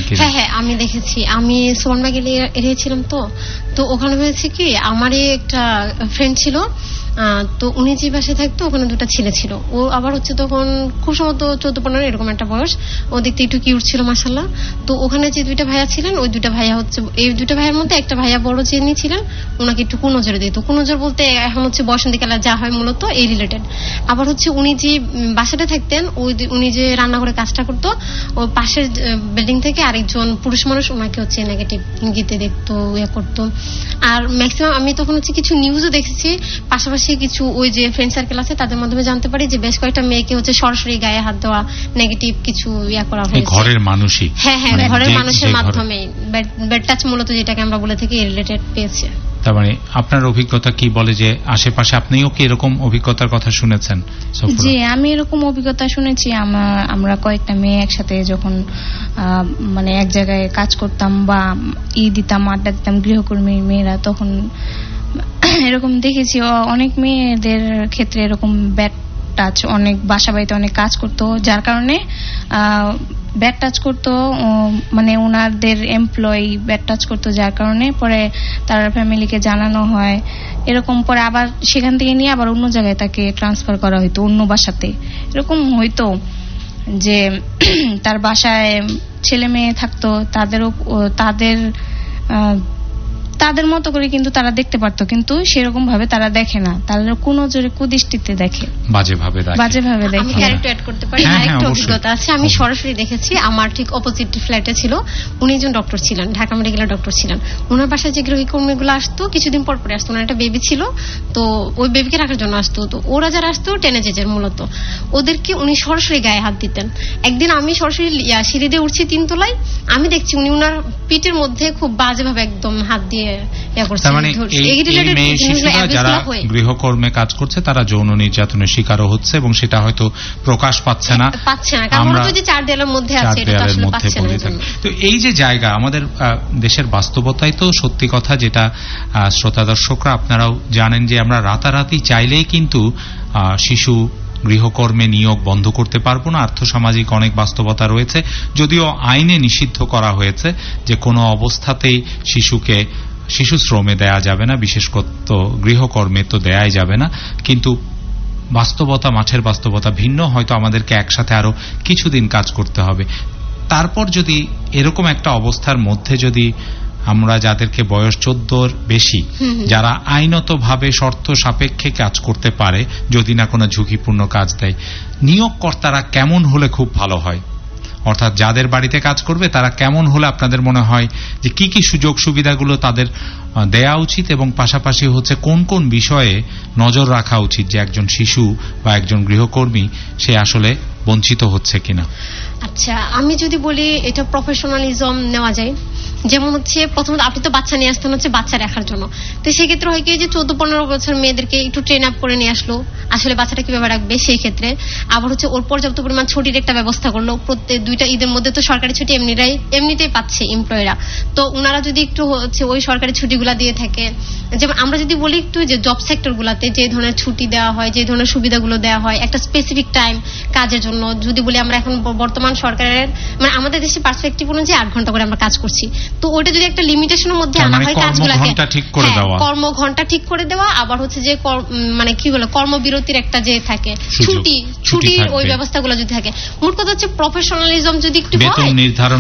হ্যাঁ হ্যাঁ আমি দেখেছি, আমি সোয়ানবাগ এরিয়া ছিলাম, তো ওখানে হয়েছে কি আমারই একটা ফ্রেন্ড ছিল, তো উনি যে বাসায় থাকতো ওখানে দুটা ছেলে ছিল, ও আবার হচ্ছে তখন খুব সম্ভবত 14-15 এরকম একটা বয়স, ও দেখতে একটু কিউট ছিল মাশাআল্লাহ। তো ওখানে যে দুইটা ভাইয়া ছিলেন, ওই দুইটা ভাইয়া হচ্ছে, এই দুইটা ভাইয়ের মধ্যে একটা ভাইয়া বড় যিনি ছিলেন ওনাকে একটু কুনজরে দিত। কুনজর বলতে এখন হচ্ছে বসন্তীকালে যা হয় মূলত এই রিলেটেড। আবার হচ্ছে উনি যে বাসাটা থাকতেন, উনি যে রান্নাঘরে কাজটা করতো, ওই পাশের বিল্ডিং থেকে আরেকজন পুরুষ মানুষ ওনাকে হচ্ছে নেগেটিভ ইঙ্গিতে দেখতো, ইয়ে করতো। আর ম্যাক্সিমাম আমি তখন হচ্ছে কিছু নিউজও দেখেছি, পাশাপাশি কিছু ওই যে ফ্রেন্ড সার্কেল আছে তাদের মাধ্যমে জানতে পারি যে বেশ কয়েকটা মেয়েকে হচ্ছে সরাসরি গায়ে হাত দেওয়া, নেগেটিভ কিছু ইয়া করা হয়েছে ঘরের মানুষই। হ্যাঁ হ্যাঁ ঘরের মানুষের মাধ্যমে বেড টাচ মূলত যেটাকে আমরা বলে থাকি রিলেটেড পেয়েছে। তার মানে আপনার অভিজ্ঞতা কি বলে যে আশেপাশে আপনিও কি এরকম অভিজ্ঞতার কথা শুনেছেন? জি আমি এরকম অভিজ্ঞতা শুনেছি। আমরা কয়েকটা মেয়ে একসাথে যখন মানে এক জায়গায় কাজ করতাম বা দিতাম, আড্ডা দিতাম, গৃহকর্মী মেয়েরা, তখন এরকম দেখেছি অনেক মেয়েদের ক্ষেত্রে এরকম ব্যাড টাচ, অনেক বাসা বাড়িতে অনেক কাজ করতো, যার কারণে ব্যাড টাচ করতো, মানে ওনাদের এমপ্লয়ি ব্যাড টাচ করতো, যার কারণে পরে তার ফ্যামিলিকে জানানো হয়। এরকম পরে আবার সেখান থেকে নিয়ে আবার অন্য জায়গায় তাকে ট্রান্সফার করা হইতো, অন্য বাসাতে। এরকম হইতো যে তার বাসায় ছেলে মেয়ে থাকতো, তাদের মতো করে কিন্তু তারা দেখতে পারতো, কিন্তু সেরকম ভাবে তারা দেখে না, তারা কোন জোরে কুদৃষ্টিতে দেখে, বাজেভাবে দেখে। আমি ক্যারেক্টার অ্যাড করতে পারি, আরেকটা অভিজ্ঞতা আছে, আমি সরাসরি দেখেছি। আমার ঠিক অপোজিট ফ্ল্যাটে ছিল, উনি একজন ডক্টর ছিলেন, ঢাকা মেডিকেলের ডক্টর ছিলেন। ওনার বাসায় যে গৃহকর্মীগুলো আসতো কিছুদিন পর পরে আসতো, ওনার একটা বেবি ছিল, তো ওই বেবিকে রাখার জন্য আসতো। তো ওরা যারা আসতো টেনেজের মূলত, ওদেরকে উনি সরাসরি গায়ে হাত দিতেন। একদিন আমি সরাসরি সিঁড়ি দিয়ে উঠছি 3 তলায়, আমি দেখছি উনি ওনার পিঠের মধ্যে খুব বাজেভাবে একদম হাত দিয়ে যারা গৃহকর্মে কাজ করছে তারা যৌন নির্যাতনের শিকারও হচ্ছে, এবং সেটা হয়তো প্রকাশ পাচ্ছে না, আমরা 4 দেয়ালের মধ্যে পড়ে থাকি। তো এই যে জায়গা আমাদের দেশের বাস্তবতায় তো সত্যি কথা, যেটা শ্রোতা দর্শকরা আপনারাও জানেন, যে আমরা রাতারাতি চাইলেই কিন্তু শিশু গৃহকর্মে নিয়োগ বন্ধ করতে পারবো না। আর্থসামাজিক অনেক বাস্তবতা রয়েছে, যদিও আইনে নিষিদ্ধ করা হয়েছে যে কোনো অবস্থাতেই শিশু শ্রমে দেয়া যাবে না, বিশেষ করে গৃহকর্মে তো দেয়াই যাবে না। কিন্তু বাস্তবতা, মাঠের বাস্তবতা ভিন্ন, হয়তো আমাদেরকে একসাথে আরো কিছুদিন কাজ করতে হবে। তারপর যদি এরকম একটা অবস্থার মধ্যে যদি আমরা যাদেরকে বয়স 14-র বেশি, যারা আইনতভাবে শর্ত সাপেক্ষে কাজ করতে পারে, যদি না কোনো ঝুঁকিপূর্ণ কাজ দেয়, নিয়োগকর্তারা কেমন হলে খুব ভালো হয়? অর্থাৎ যাদের বাড়িতে কাজ করবে তারা কেমন হলে আপনাদের মনে হয় যে কি কি সুযোগ সুবিধাগুলো তাদের দেয়া উচিত, এবং পাশাপাশি হচ্ছে কোন কোন বিষয়ে নজর রাখা উচিত যে একজন শিশু বা একজন গৃহকর্মী সে আসলে বঞ্চিত হচ্ছে কিনা? আচ্ছা, আমি যদি বলি এটা প্রফেশনালিজম নেওয়া যায়। যেমন হচ্ছে প্রথমত আপনি তো বাচ্চা নিয়ে আসতেন হচ্ছে বাচ্চা রাখার জন্য, তো সেই ক্ষেত্রে হয় কি যে 14-15 বছর মেয়েদেরকে একটু ট্রেন আপ করে নিয়ে আসলো, আসলে বাচ্চাটা কিভাবে রাখবে সেই ক্ষেত্রে। আবার হচ্ছে ওর পর্যাপ্ত পরিমাণ ছুটির একটা ব্যবস্থা করলো, প্রত্যেক 2টা ঈদের মধ্যে তো সরকারি ছুটি এমনিতেই পাচ্ছে এমপ্লয়িরা, তো ওনারা যদি একটু হচ্ছে ওই সরকারি ছুটিগুলা দিয়ে থাকে। যেমন আমরা যদি বলি একটু যে জব সেক্টর গুলাতে যে ধরনের ছুটি দেওয়া হয়, যে ধরনের সুবিধাগুলো দেওয়া হয় একটা স্পেসিফিক টাইম কাজের জন্য, যদি বলি আমরা এখন বর্তমান সরকারের মানে আমাদের দেশে পার্সপেক্টিভ অনুযায়ী 8 ঘন্টা করে আমরা কাজ করছি, তো ওইটা যদি একটা লিমিটেশনের মধ্যে আনা হয় কাজগুলোকে, কর্মঘণ্টা ঠিক করে দেওয়া, আবার হচ্ছে যে মানে কি বলে কর্মবিরতির একটা যে থাকে ছুটির ওই ব্যবস্থাগুলো যদি থাকে, মোট কথা হচ্ছে প্রফেশনালিজম যদি একটু বেতন নির্ধারণ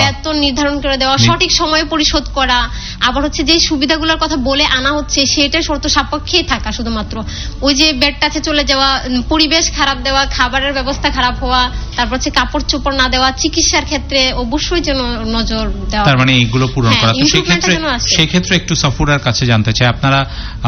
করে দেওয়া, সঠিক সময়ে পরিশোধ করা, আবার হচ্ছে যে সুবিধাগুলোর কথা বলে আনা হচ্ছে সেটা শর্ত সাপেক্ষেই থাকা। শুধুমাত্র ওই যে বেড টাচে চলে যাওয়া, পরিবেশ খারাপ দেওয়া, খাবারের ব্যবস্থা খারাপ হওয়া, তারপর হচ্ছে কাপড় চোপড় না দেওয়া, চিকিৎসার ক্ষেত্রে অবশ্যই যেন নজর দেওয়া। তার মানে এইগুলো পূরণ করা। তো সেক্ষেত্রে একটু সফুরার কাছে জানতে চাই, আপনারা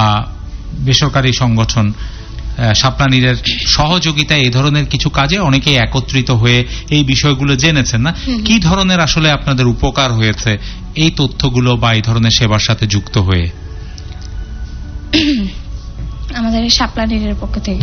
বেসরকারি সংগঠন শাপলানীদের সহযোগিতায় এই ধরনের কিছু কাজে অনেকেই একত্রিত হয়ে এই বিষয়গুলো জেনেছেন না, কি ধরনের আসলে আপনাদের উপকার হয়েছে এই তথ্যগুলো বা এই ধরনের সেবার সাথে যুক্ত হয়ে? আমাদের শাপলানীদের পক্ষ থেকে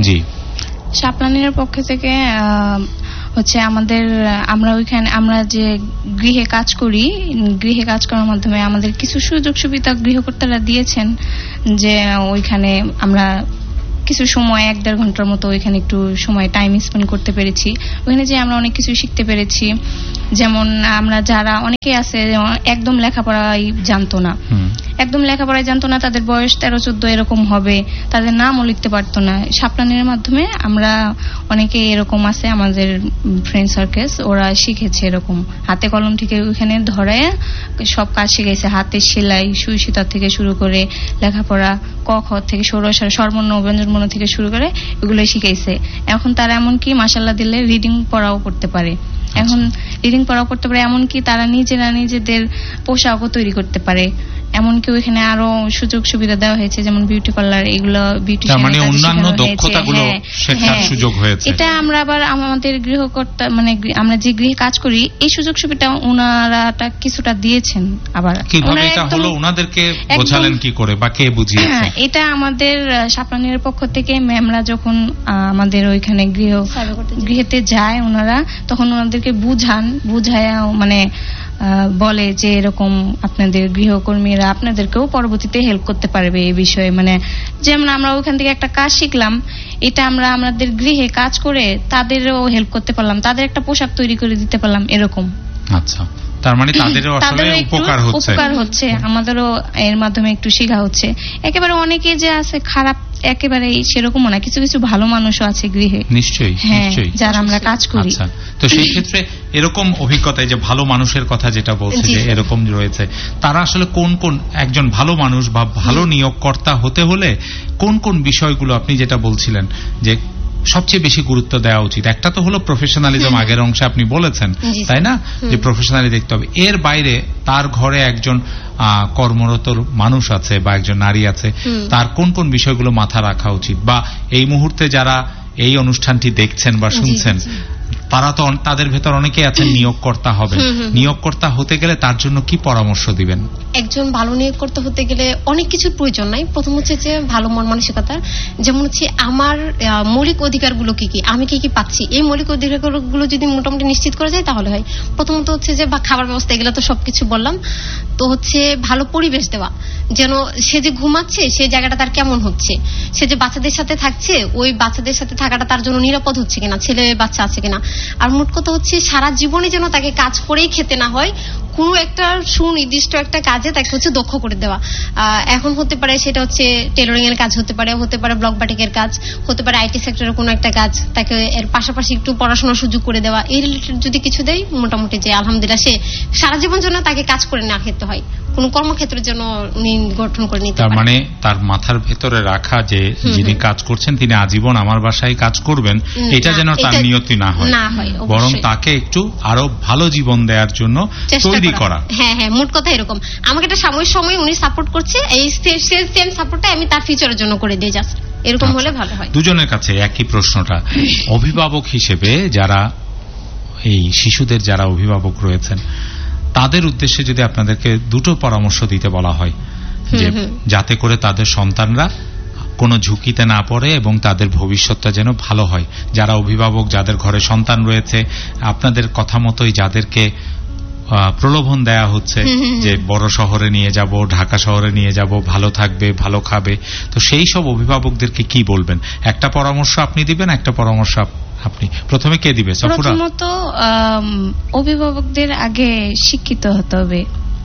হচ্ছে আমরা যে গৃহে কাজ করি, গৃহে কাজ করার মাধ্যমে আমাদের কিছু সুযোগ সুবিধা গৃহকর্তারা দিয়েছেন, যে ওইখানে আমরা কিছু সময় 1-1.5 ঘন্টার মতো ওইখানে একটু সময় টাইম স্পেন্ড করতে পেরেছি। ওখানে যে আমরা অনেক কিছু শিখতে পেরেছি, যেমন আমরা যারা অনেকে আছে একদম লেখাপড়াই জানতো না, তাদের বয়স 13-14 এরকম হবে, তাদের নামও লিখতে পারতো না। সাপলানের মাধ্যমে আমরা অনেকে এরকম আছে আমাদের ফ্রেন্ড সার্কেল, ওরা শিখেছে এরকম হাতে কলম থেকে ওইখানে ধরে সব কাজ শিখেছে, হাতের সেলাই, সুই সুতা থেকে শুরু করে লেখাপড়া, ক খ থেকে স্বরবর্ণ ব্যঞ্জনবর্ণ থেকে শুরু করে এগুলো শিখাইছে। এখন তারা এমনকি মাশাআল্লাহ দিলে রিডিং পড়াও করতে পারে, এমনকি তারা নিজেদের পোশাকও তৈরি করতে পারে। এমনকি ওইখানে আরো সুযোগ সুবিধা দেওয়া হয়েছে, যেমন বিউটি পার্লার, এগুলো এটা আমরা আবার আমাদের গৃহকর্তা মানে আমরা যে গৃহে কাজ করি এই সুযোগ সুবিধা ওনারা কিছুটা দিয়েছেন। আবার কিভাবে এটা হলো ওনাদেরকে বোঝালেন কি করে বা কে বুঝিয়েছে? এটা আমাদের সাপলানের পক্ষ থেকে ম্যামরা যখন আমাদের ওইখানে গৃহেতে যায় ওনারা তখন ওনাদেরকে বুঝায় মানে বলে যে এরকম আপনাদের গৃহকর্মীরা আপনাদেরকেও পরবর্তীতে হেল্প করতে পারবে এই বিষয়ে। মানে যেমন আমরা ওইখান থেকে একটা কাজ শিখলাম, এটা আমরা আমাদের গৃহে কাজ করে তাদেরও হেল্প করতে পারলাম, তাদের একটা পোশাক তৈরি করে দিতে পারলাম এরকম। আচ্ছা, তার মানে তাদেরও আসলে উপকার হচ্ছে, আমাদেরও এর মাধ্যমে একটু শেখা হচ্ছে। একেবারে অনেকে যে আছে খারাপ একেবারে সেরকমও না, কিছু কিছু ভালো মানুষও আছে গৃহে, নিশ্চয়ই যারা আমরা কাজ করি। আচ্ছা, তো সেই ক্ষেত্রে এরকম অভিজ্ঞতায় যে ভালো মানুষের কথা যেটা বলছে যে এরকম রয়েছে, তারা আসলে কোন কোন একজন ভালো মানুষ বা ভালো নিয়োগকর্তা হতে হলে কোন কোন বিষয়গুলো আপনি যেটা বলছিলেন যে সবচেয়ে বেশি গুরুত্ব দেওয়া উচিত? একটা তো হলো প্রফেশনালিজম, আগের অংশে আপনি বলেছেন তাই না, যে প্রফেশনালি দেখতে হবে। এর বাইরে তার ঘরে একজন কর্মরত মানুষ আছে বা একজন নারী আছে, তার কোন কোন বিষয়গুলো মাথা রাখা উচিত? বা এই মুহূর্তে যারা এই অনুষ্ঠানটি দেখছেন বা শুনছেন তারা তো তাদের ভেতর অনেকে আছেন নিয়োগকর্তা হবেন, নিয়োগকর্তা হতে গেলে তার জন্য কি পরামর্শ দিবেন? একজন ভালো নিয়োগকর্তা হতে গেলে অনেক কিছুর প্রয়োজন নাই। প্রথম হচ্ছে যে ভালো মন মানসিকতা, যেমন হচ্ছে আমার মৌলিক অধিকারগুলো কি কি, আমি কি কি পাচ্ছি, এই মৌলিক অধিকারগুলো যদি মোটামুটি নিশ্চিত করা যায় তাহলে হয়। প্রথমত হচ্ছে যে খাবার ব্যবস্থা, এগুলো তো সবকিছু বললাম। তো হচ্ছে ভালো পরিবেশ দেওয়া, যেন সে যে ঘুমাচ্ছে সেই জায়গাটা তার কেমন হচ্ছে, সে যে বাচ্চাদের সাথে থাকছে ওই বাচ্চাদের সাথে থাকাটা তার জন্য নিরাপদ হচ্ছে কিনা, ছেলে বাচ্চা আছে কিনা। আর মোট কথা হচ্ছে সারা জীবনে যেন তাকে কাজ করেই খেতে না হয়, কোনো একটা সুনির্দিষ্ট একটা কাজে তাকে হচ্ছে দক্ষ করে দেওয়া। এখন হতে পারে সেটা হচ্ছে টেলরিং এর কাজ, হতে পারে ব্লক বাটিকের কাজ, হতে পারে আইটি সেক্টরের কোনো একটা কাজ, তাকে এর পাশাপাশি একটু পড়াশোনার সুযোগ করে দেওয়া। এই রিলেটেড যদি কিছু দেয় মোটামুটি যে আলহামদুলিল্লাহ সে সারা জীবন জন্য তাকে কাজ করে না খেতে হয়, কোন কর্মক্ষেত্রের জন্য উনি গঠন করে নিতে পারেন। তার মানে তার মাথার ভেতরে রাখা যে যিনি কাজ করছেন তিনি আজীবন আমার বাসায় কাজ করবেন, এটা যেন তার নিয়তি না হয়, বরং তাকে একটু আরো ভালো জীবন দেওয়ার জন্য তৈরি করা। হ্যাঁ, মোট কথা এরকম। আমাকে একটা সাময়িক সময় উনি সাপোর্ট করছে, এই সেম সাপোর্টটা আমি তার ফিউচারের জন্য করে দিই, জাস্ট এরকম হলে ভালো হয়। দুজনের কাছে একই প্রশ্নটা, অভিভাবক হিসেবে যারা এই শিশুদের যারা অভিভাবক রয়েছেন তাদের উদ্দেশ্যে যদি আপনাদেরকে দুটো পরামর্শ দিতে বলা হয় যে যাতে করে তাদের সন্তানরা কোনো ঝুঁকিতে না পড়ে এবং তাদের ভবিষ্যৎটা যেন ভালো হয়, যারা অভিভাবক যাদের ঘরে সন্তান রয়েছে আপনাদের কথা মতোই যাদেরকে প্রলোভন দেয়া হচ্ছে যে বড় শহরে নিয়ে যাব, ঢাকা শহরে নিয়ে যাব, ভালো থাকবে, ভালো খাবে, তো সেই সব অভিভাবকদেরকে কি বলবেন? একটা পরামর্শ আপনি দিবেন, একটা পরামর্শ আপনি প্রথমে কে দিবে? প্রথমত অভিভাবকদের আগে শিক্ষিত হতে হবে,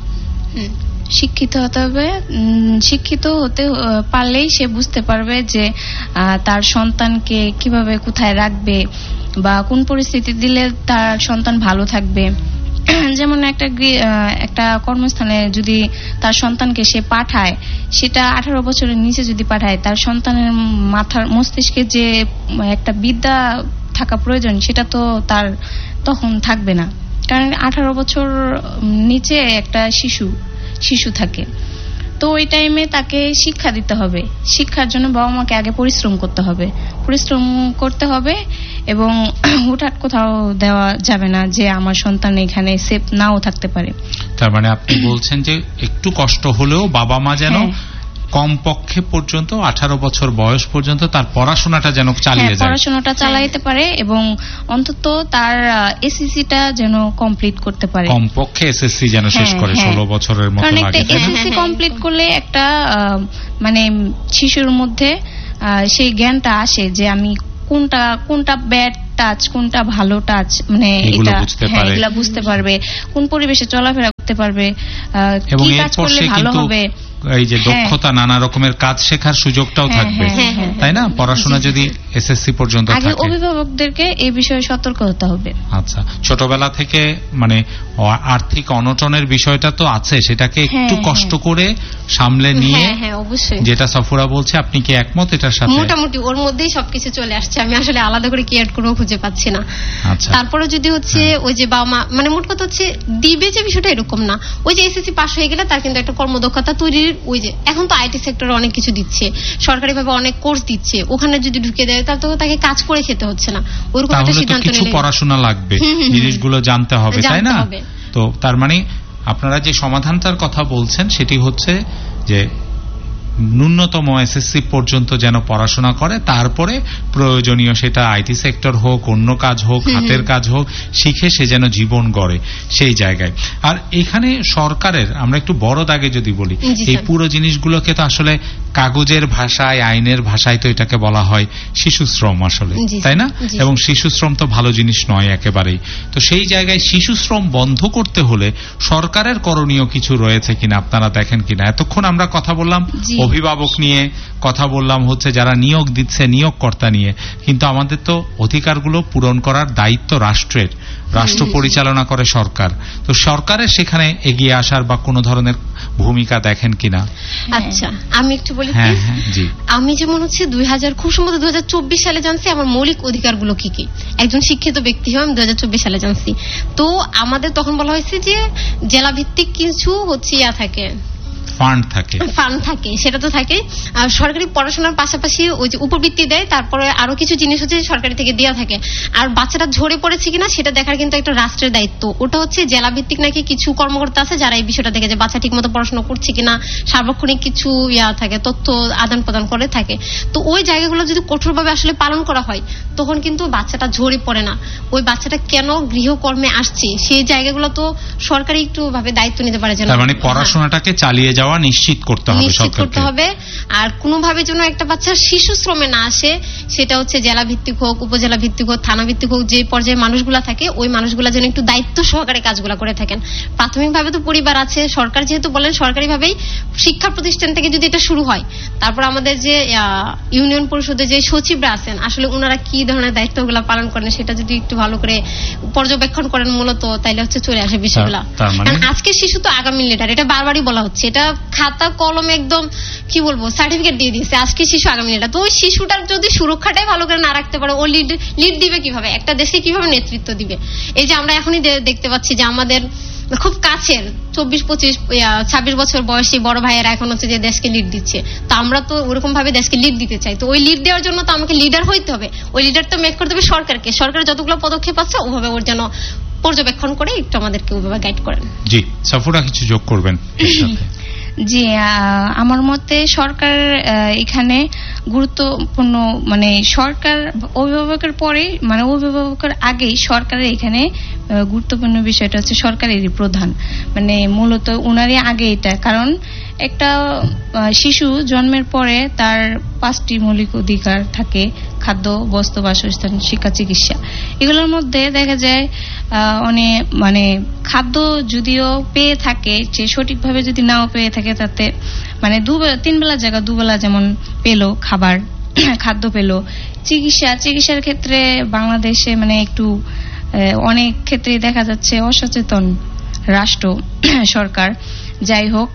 শিক্ষিত হতে পারলেই সে বুঝতে পারবে যে তার সন্তানকে কিভাবে কোথায় রাখবে বা কোন পরিস্থিতি দিলে তার সন্তান ভালো থাকবে। যেমন একটা কর্মস্থানে যদি তার সন্তানকে সে পাঠায়, সেটা 18 বছরের নিচে যদি পাঠায়, তার সন্তানের মাথার মস্তিষ্কে যে একটা বিদ্যা থাকা প্রয়োজন সেটা তো তার তখন থাকবে না, কারণ 18 বছর নিচে একটা শিশু থাকে। তো ওই টাইমে তাকে শিক্ষা দিতে হবে, শিক্ষার জন্য বাবা মাকে আগে পরিশ্রম করতে হবে এবং হুটহাট কোথাও দেওয়া যাবে না যে আমার সন্তান এখানে সেফ নাও থাকতে পারে। তার মানে আপনি বলছেন যে একটু কষ্ট হলেও বাবা মা যেন কমপক্ষে পর্যন্ত 18 বছর বয়স পর্যন্ত তার পড়াশোনাটা যেন পড়াশোনাটা চালাইতে পারে এবং অন্তত তার এসএসসিটা যেন কমপ্লিট করতে পারে, কমপক্ষে এসএসসি যেন শেষ করে 16 বছরের মতো লাগে। এসএসসি কমপ্লিট করলে একটা মানে শিশুর মধ্যে সেই জ্ঞানটা আসে যে আমি কোনটা ব্যাড টাচ, কোনটা ভালো টাচ, মানে এটা এগুলা বুঝতে পারবে, কোন পরিবেশে চলাফেরা করতে পারবে, কি কাজ করলে ভালো হবে। এই যে দক্ষতা, নানা রকমের কাজ শেখার সুযোগটাও থাকবে, তাই না? পড়াশোনা যদি এসএসসি পর্যন্ত থাকে, আগে অভিভাবকদেরকে এই বিষয়ে সতর্ক হতে হবে। আচ্ছা, ছোটবেলা থেকে মানে আর্থিক অনটনের বিষয়টা তো আছে, সেটাকে একটু কষ্ট করে সামলে নিয়ে, যেটা সফুরা বলছে, আপনি কি একমত এটার সাথে? মোটামুটি ওর মধ্যেই সবকিছু চলে আসছে, আমি আসলে আলাদা করে কি অ্যাড করবো খুঁজে পাচ্ছি না। তারপরে যদি হচ্ছে ওই যে বাবা মা, মানে মোট কথা হচ্ছে দিবে যে বিষয়টা এরকম না, ওই যে এসএসসি পাস হয়ে গেলে তার কিন্তু একটা কর্মদক্ষতা তৈরির, ওই যে এখন তো আইটি সেক্টরে অনেক কিছু দিচ্ছে, সরকারিভাবে অনেক কোর্স দিচ্ছে, ওখানে যদি ঢুকে দেয় তার তো তাকে কাজ করে খেতে হচ্ছে না, ওরকম একটা সিদ্ধান্ত নিলে পড়াশোনা লাগবে, জিনিসগুলো জানতে হবে, তাই না? তো তার মানে আপনারা যে সমাধানটার কথা বলছেন সেটি হচ্ছে যে ন্যূনতম এসএসসি পর্যন্ত যেন পড়াশোনা করে, তারপরে প্রয়োজনীয় সেটা আইটি সেক্টর হোক, অন্য কাজ হোক, হাতের কাজ হোক, শিখে সে যেন জীবন গড়ে সেই জায়গায়। আর এখানে সরকারের, আমরা একটু বড় দাগে যদি বলি, এই পুরো জিনিসগুলোকে তো আসলে কাগজের ভাষায়, আইনের ভাষায় তো এটাকে বলা হয় শিশু শ্রম আসলে, তাই না? এবং শিশু শ্রম তো ভালো জিনিস নয় একেবারেই। তো সেই জায়গায় শিশু শ্রম বন্ধ করতে হলে সরকারের করণীয় কিছু রয়েছে কিনা আপনারা দেখেন কিনা? এতক্ষণ আমরা কথা বললাম অভিভাবক নিয়ে, কথা বললাম হচ্ছে যারা নিয়োগ দিচ্ছে নিয়োগকর্তা নিয়ে, কিন্তু আমাদের তো অধিকারগুলো পূরণ করার দায়িত্ব রাষ্ট্রের, রাষ্ট্র পরিচালনা করে সরকার। তো সরকারের সেখানে এগিয়ে আসার বা কোনো ধরনের ভূমিকা দেখেন কিনা? আচ্ছা, আমি একটু বলি। আমি যেমন হচ্ছে খুব সম্ভবত 2024 সালে জানছি আমার মৌলিক অধিকারগুলো কি কি, একজন শিক্ষিত ব্যক্তি হয়ে আমি 2024 সালে জানছি। তো আমাদের তখন বলা হয়েছে যে জেলা ভিত্তিক কিছু হচ্ছে থাকে, ফান্ড থাকে, সেটা তো থাকে। আর সরকারি পড়াশোনার পাশাপাশি ওই যে উপবৃত্তি দেয়, তারপরে আরো কিছু জিনিস হচ্ছে সরকারি থেকে দেওয়া থাকে। আর বাচ্চাটা ঝরে পড়েছে কিনা সেটা দেখার কিন্তু একটা রাষ্ট্রের দায়িত্ব। ওটা হচ্ছে জেলা ভিত্তিক নাকি কিছু কর্মকর্তা আছে যারা এই বিষয়টা দেখে যে বাচ্চা ঠিক মতো পড়াশোনা করছে কিনা, সার্বক্ষণিক কিছু থাকে, তথ্য আদান প্রদান করে থাকে। তো ওই জায়গাগুলো যদি কঠোরভাবে আসলে পালন করা হয় তখন কিন্তু বাচ্চাটা ঝরে পড়ে না। ওই বাচ্চাটা কেন গৃহকর্মে আসছে সেই জায়গাগুলো তো সরকারি একটু ভাবে দায়িত্ব নিতে পারে, যেন মানে পড়াশোনাটাকে চালিয়ে যাওয়া নিশ্চিত করতে হবে। আর কোনোভাবে যেন একটা বাচ্চা শিশু শ্রমে না আসে, সেটা হচ্ছে জেলা ভিত্তিক হোক, উপজেলা ভিত্তিক হোক, থানা ভিত্তিক হোক, যে পর্যায়ে মানুষগুলা থাকে ওই মানুষগুলা যেন একটু দায়িত্ব সহকারে কাজগুলা করে থাকেন। প্রাথমিকভাবে তো পরিবার আছে, সরকার যেহেতু বলেন সরকারি ভাবেই শিক্ষা প্রতিষ্ঠান থেকে যদি এটা শুরু হয়, তারপর আমাদের যে ইউনিয়ন পরিষদে যে সচিবরা আছেন আসলে ওনারা কি ধরনের দায়িত্বগুলা পালন করেন সেটা যদি একটু ভালো করে পর্যবেক্ষণ করেন মূলত, তাইলে হচ্ছে চলে আসে বিষয়গুলা। কারণ আজকের শিশু তো আগামী লিডার, এটা বারবারই বলা হচ্ছে, এটা খাতা কলমে একদম কি বলবো সার্টিফিকেট দিয়ে দিয়েছে, আজকে শিশু আগামী লিডার। তো ওই শিশুটার যদি সুরক্ষাটাই ভালো করে না রাখতে পারে, ও লিড দিবে কিভাবে, একটা দেশে কিভাবে নেতৃত্ব দিবে? এই যে আমরা এখনই দেখতে পাচ্ছি যে আমাদের খুব কাছের 24-25-26 বছর বয়সী বড় ভাইয়েরা এখন হচ্ছে যে দেশকে লিড দিচ্ছে। তো আমরা তো ওরকম ভাবে দেশকে লিড দিতে চাই, তো ওই লিড দেওয়ার জন্য তো আমাকে লিডার হইতে হবে, ওই লিডার তো মেক করতে হবে সরকারকে। সরকার যতগুলো পদক্ষেপ আছে ওভাবে ওর যেন পর্যবেক্ষণ করে একটু আমাদেরকে ওইভাবে গাইড করেন। জি, সাফুরা কিছু যোগ করবেন? জি, আমার মতে সরকার এখানে গুরুত্বপূর্ণ, মানে সরকার অভিভাবকের পরে, মানে অভিভাবকের আগেই সরকারের এখানে গুরুত্বপূর্ণ বিষয়টা হচ্ছে সরকারেরই প্রধান, মানে মূলত ওনারই আগে এটা। কারণ একটা শিশু জন্মের পরে তার 5টি মৌলিক অধিকার থাকে: খাদ্য, বস্ত্র, বাসস্থান, শিক্ষা, চিকিৎসা। এগুলোর মধ্যে দেখা যায় অনেক, মানে খাদ্য যদিও পেয়ে থাকে, যে সঠিকভাবে যদি নাও পেয়ে থাকে তাতে মানে 3 বেলা জায়গা 2 বেলা যেমন পেলো খাবার, খাদ্য পেলো। চিকিৎসার ক্ষেত্রে বাংলাদেশে মানে একটু অনেক ক্ষেত্রেই দেখা যাচ্ছে অসচেতন রাষ্ট্র সরকার। যাই হোক,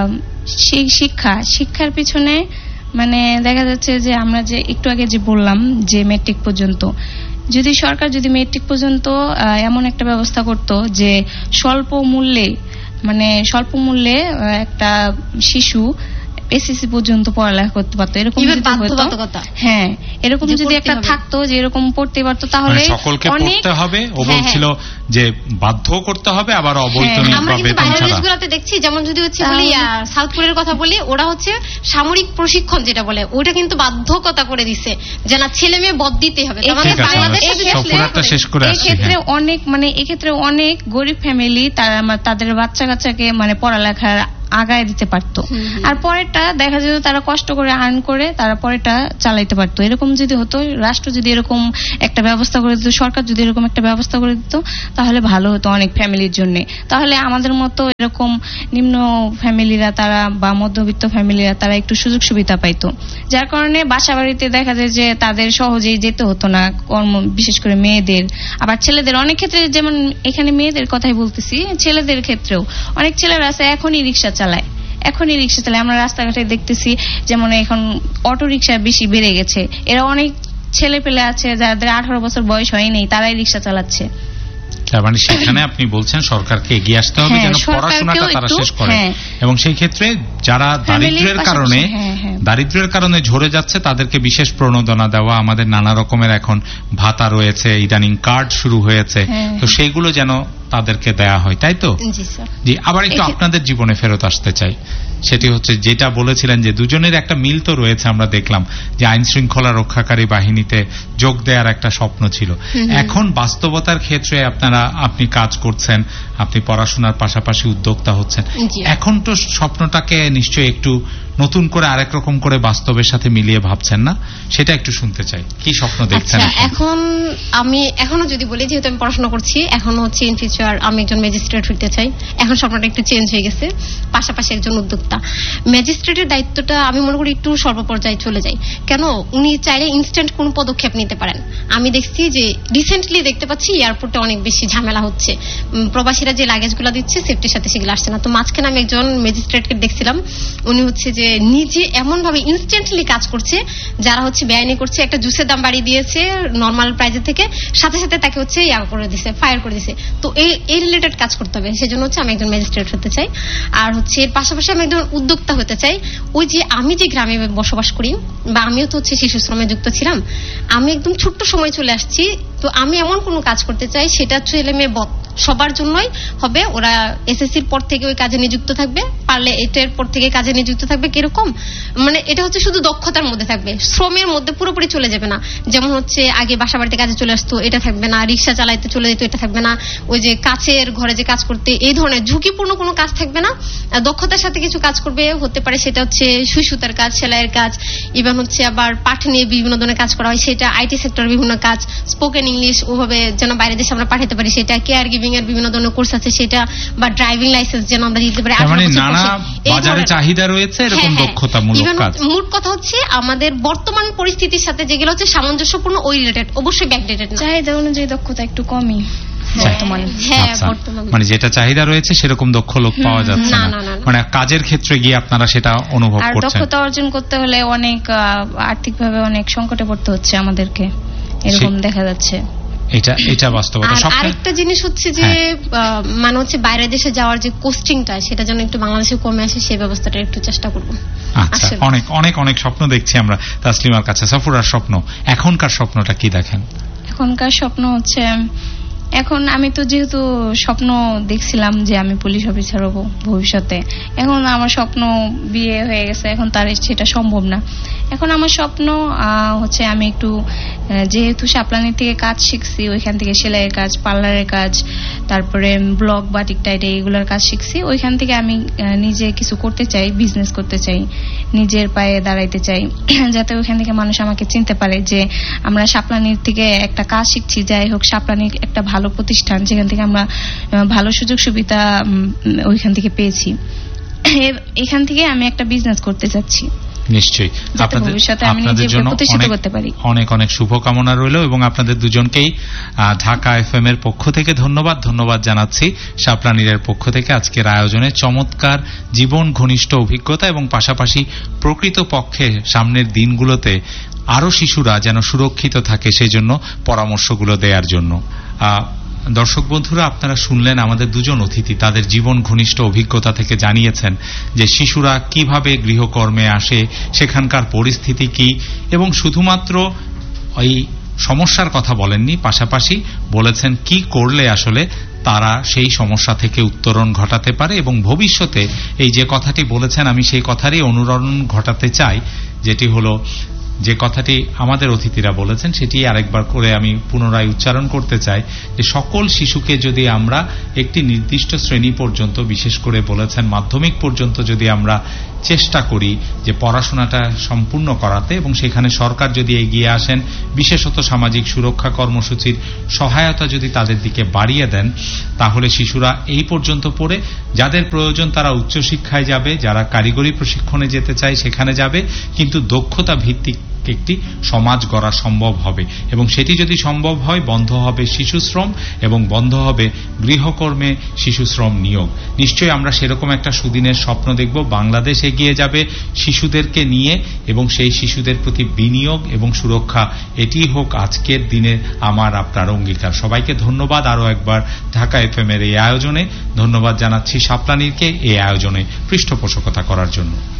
শিক্ষার পিছনে মানে দেখা যাচ্ছে যে আমরা যে একটু আগে যে বললাম যে মেট্রিক পর্যন্ত, যদি সরকার যদি মেট্রিক পর্যন্ত এমন একটা ব্যবস্থা করত যে স্বল্প মূল্যে একটা শিশু এসএসসি পর্যন্ত পড়ালেখা করতে পারতো, এরকম হ্যাঁ, এরকম যদি একটা থাকতো যে এরকম পড়তে পারতো, তাহলে সকলকে পড়তে হবে। ও বলছিল যে বাধ্য করতে হবে, আবার অবৈতনিক আমরা কিন্তু বাইরের দেশগুলোতে দেখছি, যেমন যদি হচ্ছে বলি সাউথ কোরিয়ার কথা বলি, ওরা হচ্ছে সামরিক প্রশিক্ষণ যেটা বলে ওটা কিন্তু বাধ্যকতা করে দিচ্ছে যে না, ছেলে মেয়ে বদ দিতে হবে। এক্ষেত্রে অনেক, মানে এক্ষেত্রে অনেক গরিব ফ্যামিলি তারা তাদের বাচ্চা কাচ্চাকে মানে পড়ালেখার আগায় দিতে পারতো। আর পরেরটা দেখা যেত তারা কষ্ট করে আর্ন করে তারা পরেরটা চালাইতে পারতো। এরকম যদি হতো, রাষ্ট্র যদি এরকম একটা ব্যবস্থা করে দিত, সরকার যদি এরকম একটা ব্যবস্থা করে দিত, তাহলে ভালো হতো অনেক ফ্যামিলির জন্য। তাহলে আমাদের মতো এরকম নিম্ন ফ্যামিলিরা তারা বা মধ্যবিত্ত ফ্যামিলিরা তারা একটু সুযোগ সুবিধা পাইতো, যার কারণে বাসা বাড়িতে দেখা যায় যে তাদের সহজেই যেতে হতো না কর্ম, বিশেষ করে মেয়েদের। আবার ছেলেদের অনেক ক্ষেত্রে, যেমন এখানে মেয়েদের কথাই বলতেছি, ছেলেদের ক্ষেত্রেও অনেক ছেলেরা আছে এখনই রিক্সা চালায়। আমরা রাস্তাঘাটে দেখতেছি, যেমন এখন অটো রিক্সা বেশি বেড়ে গেছে। এরা অনেক ছেলে পেলে আছে যাদের 18 বছর বয়স হয়নি, তারাই রিক্সা চালাচ্ছে। তার মানে সেখানে আপনি বলছেন সরকারকে এগিয়ে আসতে হবে যেন পড়াশোনাটা তারা শেষ করে, এবং সেই ক্ষেত্রে যারা দারিদ্র্যের কারণে ঝরে যাচ্ছে তাদেরকে বিশেষ প্রণোদনা দেওয়া। আমাদের নানা রকমের এখন ভাতা রয়েছে, ইদানিং কার্ড শুরু হয়েছে, তো সেইগুলো যেন তাদেরকে দেয়া হয়, তাই তো? জি। আবার একটু আপনাদের জীবনে ফেরত আসতে চাই, সেটি হচ্ছে যেটা বলেছিলেন যে দুজনের একটা মিল তো রয়েছে। আমরা দেখলাম যে আইন শৃঙ্খলা রক্ষাকারী বাহিনীতে যোগ দেওয়ার একটা স্বপ্ন ছিল। এখন বাস্তবতার ক্ষেত্রে আপনি কাজ করছেন, আপনি পড়াশোনার পাশাপাশি উদ্যোক্তা হচ্ছেন, এখন তো স্বপ্নটাকে নিশ্চয়ই একটু নতুন করে আরেক রকম করে বাস্তবের সাথে মিলিয়ে ভাবছেন না? সেটা একটু শুনতে চাই, কি স্বপ্ন দেখছেন এখন? আমি এখনো যদি বলি, যেহেতু আমি পড়াশোনা করছি, এখন হচ্ছে ইন ফিউচার আমি একজন ম্যাজিস্ট্রেট হইতে চাই। এখন স্বপ্নটা একটু চেঞ্জ হয়ে গেছে, পাশাপাশি একজন উদ্যোক্তা। ম্যাজিস্ট্রেটের দায়িত্বটা আমি মনে করি একটু সর্বপর্যায়ে চলে যায়। কেন? উনি চাইলে ইনস্ট্যান্ট কোন পদক্ষেপ নিতে পারেন। আমি দেখছি যে রিসেন্টলি দেখতে পাচ্ছি এয়ারপোর্টে অনেক বেশি ঝামেলা হচ্ছে, প্রবাসীরা যে লাগেজগুলো দিচ্ছে সেফটির সাথে সেগুলো আসছে না। তো মাঝখানে আমি একজন ম্যাজিস্ট্রেটকে দেখছিলাম, উনি হচ্ছে যে নিজে এমন ভাবে ইনস্ট্যান্টলি কাজ করছে, যারা হচ্ছে বেআইনি করছে, একটা জুসের দাম বাড়িয়ে দিয়েছে নর্মাল প্রাইজের থেকে, সাথে সাথে তাকে হচ্ছে করে দিছে, ফায়ার করে দিছে। তো এই রিলেটেড কাজ করতে হবে, সেজন্য হচ্ছে আমি একজন ম্যাজিস্ট্রেট হতে চাই। আর হচ্ছে এর পাশাপাশি আমি একজন উদ্যোক্তা হতে চাই। ওই যে আমি যে গ্রামে বসবাস করি, বা আমিও তো হচ্ছে শিশু শ্রমে যুক্ত ছিলাম, আমি একদম ছোট্ট সময় চলে আসছি। তো আমি এমন কোনো কাজ করতে চাই, সেটা ছেলে মেয়ে সবার জন্যই হবে। ওরা এসএসসির পর থেকে ওই কাজে নিযুক্ত থাকবে, পারলে এটার পর থেকে কাজে নিযুক্ত থাকবে। কিরকম? মানে এটা হচ্ছে শুধু দক্ষতার মধ্যে থাকবে, শ্রমের মধ্যে পুরোপুরি চলে যাবে না। যেমন হচ্ছে আগে বাসা বাড়িতে কাজে চলে আসতো, এটা থাকবে না। রিক্সা চালাইতে চলে যেত, এটা থাকবে না। ওই যে কাছের ঘরে যে কাজ করতে, এই ধরনের ঝুঁকিপূর্ণ কোনো কাজ থাকবে না। দক্ষতার সাথে কিছু কাজ করবে, হতে পারে সেটা হচ্ছে সুই সুতার কাজ, সেলাইয়ের কাজ, ইভেন হচ্ছে আবার পাঠ নিয়ে বিভিন্ন ধরনের কাজ করা হয়, সেটা আইটি সেক্টরের বিভিন্ন কাজ, স্পোকেন ইংলিশ ওভাবে যেন বাইরে দেশে আমরা পাঠাতে পারি, সেটা কেয়ার গিভিং এর বিভিন্ন ধরনের কোর্স আছে, সেটা বা ড্রাইভিং লাইসেন্স যেন আমরা দিতে পারি। বাজারে চাহিদা রয়েছে এরকম দক্ষতামূলক কাজ। মোট কথা হচ্ছে আমাদের বর্তমান পরিস্থিতির সাথে যেগুলো হচ্ছে সামঞ্জস্যপূর্ণ, ওই রিলেটেড, অবশ্যই ব্যাকডেটেড না। চাহিদা অনুযায়ী দক্ষতা একটু কমই মানে যেটা চাহিদা রয়েছে সেরকম দক্ষ লোক পাওয়া যাচ্ছে না। মানে কাজের ক্ষেত্রে গিয়ে আপনারা সেটা অনুভব করছেন। দক্ষতা অর্জন করতে হলে অনেক আর্থিকভাবে অনেক সংকটে পড়তে হচ্ছে আমাদেরকে, এরকম দেখা যাচ্ছে। এটা বাস্তবতা। আরেকটা জিনিস হচ্ছে যে মানে হচ্ছে বাইরের দেশে যাওয়ার যে কোস্টিংটা, সেটা যেন একটু বাংলাদেশে কমে আসে, সেই ব্যবস্থাটা একটু চেষ্টা করবো। আচ্ছা, অনেক অনেক অনেক স্বপ্ন দেখছি আমরা তাসলিমার কাছে। সাফুরার স্বপ্ন, এখনকার স্বপ্নটা কি দেখেন? এখনকার স্বপ্ন হচ্ছে, এখন আমি তো যেহেতু স্বপ্ন দেখছিলাম যে আমি পুলিশ অফিসার হব ভবিষ্যতে, এখন আমার স্বপ্ন বিয়ে হয়ে গেছে, এখন তার সেটা সম্ভব না। এখন আমার স্বপ্ন হচ্ছে আমি একটু, যেহেতু শাপলানির থেকে কাজ শিখছি, ওইখান থেকে সেলাইয়ের কাজ, পার্লারের কাজ, তারপরে ব্লগ বাটিক টাইটে এগুলোর কাজ শিখছি, ওইখান থেকে আমি নিজে কিছু করতে চাই, বিজনেস করতে চাই, নিজের পায়ে দাঁড়াইতে চাই, যাতে ওইখান থেকে মানুষ আমাকে চিনতে পারে যে আমরা শাপলানির থেকে একটা কাজ শিখছি। যাই হোক, শাপলানির একটা ভালো প্রতিষ্ঠান, যেখান থেকে আমরা ভালো সুযোগ সুবিধা ওইখান থেকে পেয়েছি। এখান থেকে আমি একটা বিজনেস করতে চাচ্ছি। নিশ্চয়ই আপনাদের জন্য অনেক অনেক শুভকামনা রইল, এবং আপনাদের দুজনকেই ঢাকা এফএম এর পক্ষ থেকে ধন্যবাদ জানাচ্ছি। শাপলানির পক্ষ থেকে আজকের আয়োজনে চমৎকার জীবন ঘনিষ্ঠ অভিজ্ঞতা, এবং পাশাপাশি প্রকৃত পক্ষে সামনের দিনগুলোতে আরো শিশুরা যেন সুরক্ষিত থাকে সেই জন্য পরামর্শগুলো দেওয়ার জন্য। দর্শক বন্ধুরা, আপনারা শুনলেন আমাদের দুজন অতিথি তাদের জীবন ঘনিষ্ঠ অভিজ্ঞতা থেকে জানিয়েছেন যে শিশুরা কিভাবে গৃহকর্মে আসে, সেখানকার পরিস্থিতি কি, এবং শুধুমাত্র ওই সমস্যার কথা বলেননি, পাশাপাশি বলেছেন কি করলে আসলে তারা সেই সমস্যা থেকে উত্তরণ ঘটাতে পারে, এবং ভবিষ্যতে এই যে কথাটি বলেছেন আমি সেই কথারই অনুরণন ঘটাতে চাই, যেটি হলো যে কথাটি আমাদের অতিথিরা বলেছেন সেটি আরেকবার করে আমি পুনরায় উচ্চারণ করতে চাই যে সকল শিশুকে যদি আমরা একটি নির্দিষ্ট শ্রেণী পর্যন্ত, বিশেষ করে বলেছেন মাধ্যমিক পর্যন্ত যদি আমরা চেষ্টা করি যে পড়াশোনাটা সম্পূর্ণ করাতে, এবং সেখানে সরকার যদি এগিয়ে আসেন, বিশেষত সামাজিক সুরক্ষা কর্মসূচির সহায়তা যদি তাদের দিকে বাড়িয়ে দেন, তাহলে শিশুরা এই পর্যন্ত পড়ে যাদের প্রয়োজন তারা উচ্চশিক্ষায় যাবে, যারা কারিগরি প্রশিক্ষণে যেতে চায় সেখানে যাবে, কিন্তু দক্ষতা ভিত্তিক একটি সমাজ গড়া সম্ভব হবে। এবং সেটি যদি সম্ভব হয়, বন্ধ হবে শিশুশ্রম এবং বন্ধ হবে গৃহকর্মে শিশুশ্রম নিয়োগ। নিশ্চয়ই আমরা সেরকম একটা সুদিনের স্বপ্ন দেখব। বাংলাদেশ এগিয়ে যাবে শিশুদেরকে নিয়ে, এবং সেই শিশুদের প্রতি বিনিয়োগ এবং সুরক্ষা, এটি হোক আজকের দিনে আমার আপনার অঙ্গীকার। সবাইকে ধন্যবাদ আরো একবার ঢাকা FM এর এই আয়োজনে। ধন্যবাদ জানাচ্ছি শাপলা নীরকে এই আয়োজনে পৃষ্ঠপোষকতা করার জন্য।